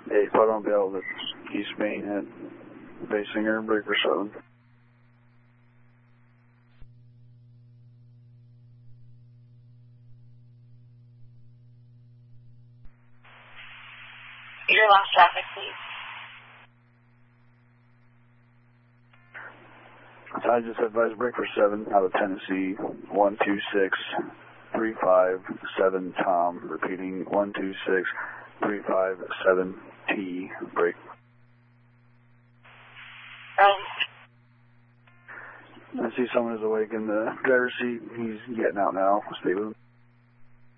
8 automobile at East Main at Basinger, breaker 7. Your last traffic, please. I just advised breaker 7 out of Tennessee, 126-357 Tom, repeating 126-357 T, break. I see someone is awake in the driver's seat. He's getting out now. Stay with him.